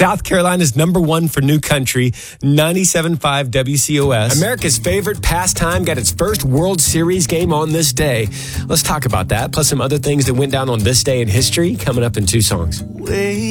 South Carolina's #1 for new country, 97.5 WCOS. America's favorite pastime got its first World Series game on this day. Let's talk about that, plus some other things that went down on this day in history, coming up in 2 songs.